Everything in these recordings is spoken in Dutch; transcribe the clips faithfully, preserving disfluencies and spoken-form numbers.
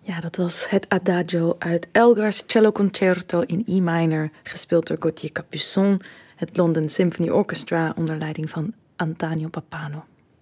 Ja, dat was het Adagio uit Elgar's Cello Concerto in E minor, gespeeld door Gauthier Capuçon, het London Symphony Orchestra onder leiding van Antonio Pappano.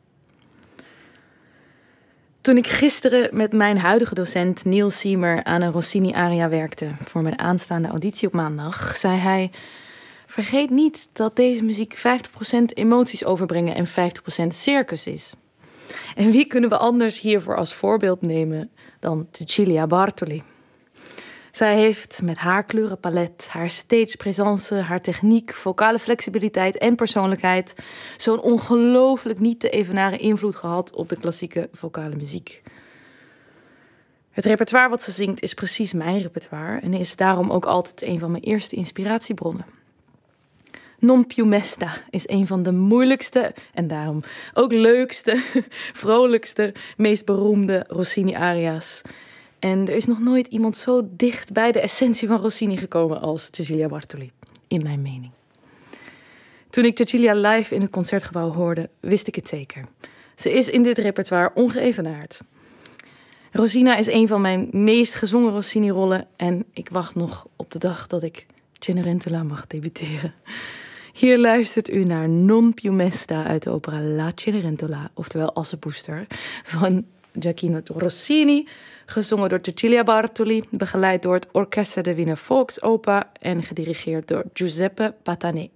Toen ik gisteren met mijn huidige docent Neil Siemer aan een Rossini-aria werkte voor mijn aanstaande auditie op maandag, zei hij: vergeet niet dat deze muziek vijftig procent emoties overbrengen en vijftig procent circus is. En wie kunnen we anders hiervoor als voorbeeld nemen dan Cecilia Bartoli? Zij heeft met haar kleurenpalet, haar stage présence, haar techniek, vocale flexibiliteit en persoonlijkheid zo'n ongelooflijk niet te evenaren invloed gehad op de klassieke vocale muziek. Het repertoire wat ze zingt is precies mijn repertoire en is daarom ook altijd een van mijn eerste inspiratiebronnen. Non più mesta is een van de moeilijkste en daarom ook leukste, vrolijkste, meest beroemde Rossini-aria's. En er is nog nooit iemand zo dicht bij de essentie van Rossini gekomen als Cecilia Bartoli, in mijn mening. Toen ik Cecilia live in het Concertgebouw hoorde, wist ik het zeker. Ze is in dit repertoire ongeëvenaard. Rosina is een van mijn meest gezongen Rossini-rollen en ik wacht nog op de dag dat ik Cenerentola mag debuteren. Hier luistert u naar Non più mesta uit de opera La Cenerentola, oftewel Assepoester, van Gioachino Rossini, gezongen door Cecilia Bartoli, begeleid door het Orchestra de Wiener Volksoper en gedirigeerd door Giuseppe Patané.